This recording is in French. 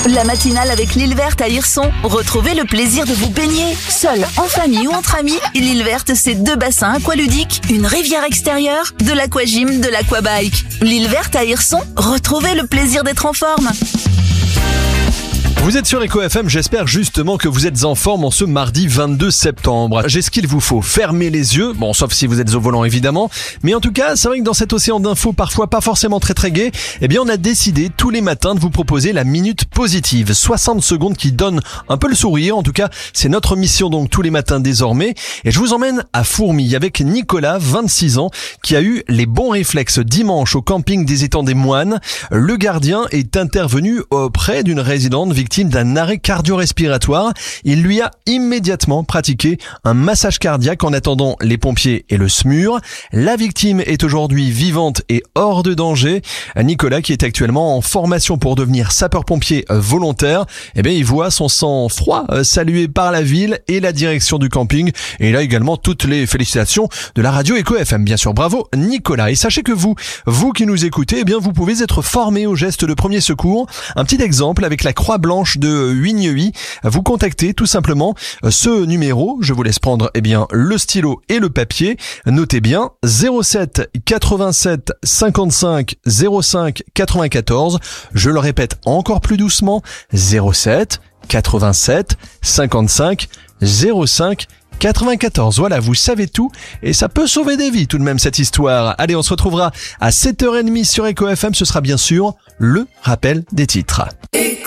La matinale avec l'île verte à Hirson. Retrouvez le plaisir de vous baigner. Seul, en famille ou entre amis, l'île verte, c'est 2 bassins aqualudiques, une rivière extérieure, de l'aquagym, de l'aquabike. L'île verte à Hirson, retrouvez le plaisir d'être en forme. Vous êtes sur Eco FM, j'espère justement que vous êtes en forme en ce mardi 22 septembre. J'ai ce qu'il vous faut, fermez les yeux, bon sauf si vous êtes au volant évidemment, mais en tout cas c'est vrai que dans cet océan d'infos parfois pas forcément très gai, eh bien on a décidé tous les matins de vous proposer la Minute Positive, 60 secondes qui donnent un peu le sourire, en tout cas c'est notre mission donc tous les matins désormais, et je vous emmène à Fourmies avec Nicolas, 26 ans, qui a eu les bons réflexes dimanche au camping des Étangs des Moines. Le gardien est intervenu auprès d'une résidente victime d'un arrêt cardio-respiratoire. Il lui a immédiatement pratiqué un massage cardiaque en attendant les pompiers et le SMUR. La victime est aujourd'hui vivante et hors de danger. Nicolas, qui est actuellement en formation pour devenir sapeur-pompier volontaire, eh bien, il voit son sang-froid salué par la ville et la direction du camping. Et il a également toutes les félicitations de la radio Eco FM. Bien sûr, bravo Nicolas. Et sachez que vous qui nous écoutez, eh bien, vous pouvez être formé aux gestes de premier secours. Un petit exemple avec la Croix Blanche de Huignehuy. Vous contactez tout simplement ce numéro. Je vous laisse prendre le stylo et le papier. Notez bien 07 87 55 05 94. Je le répète encore plus doucement 07 87 55 05 94. Voilà, vous savez tout et ça peut sauver des vies tout de même cette histoire. Allez, on se retrouvera à 7h30 sur Eco FM. Ce sera bien sûr le rappel des titres.